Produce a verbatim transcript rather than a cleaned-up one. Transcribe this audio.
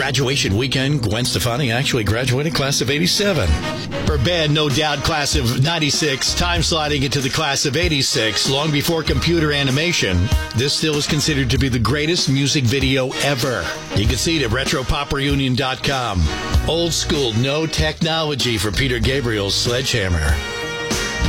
graduation weekend, Gwen Stefani actually graduated class of eighty-seven. Her band, no doubt, class of ninety-six, time sliding into the class of eighty-six, long before computer animation. This still is considered to be the greatest music video ever. You can see it at retro pop reunion dot com. Old school, no technology for Peter Gabriel's Sledgehammer.